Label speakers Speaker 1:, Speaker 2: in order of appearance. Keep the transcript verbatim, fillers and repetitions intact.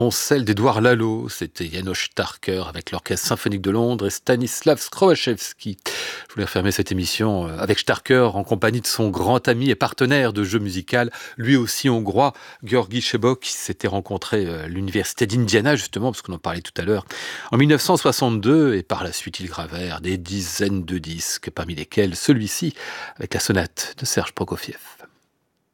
Speaker 1: Celle d'Édouard Lalo, c'était János Starker avec l'Orchestre symphonique de Londres et Stanisław Skrowaczewski. Je voulais refermer cette émission avec Starker en compagnie de son grand ami et partenaire de jeu musical, lui aussi hongrois, György Sebok, qui s'était rencontré à l'université d'Indiana justement, parce qu'on en parlait tout à l'heure, en mille neuf cent soixante-deux, et par la suite ils gravèrent des dizaines de disques, parmi lesquels celui-ci avec la sonate de Serge Prokofiev.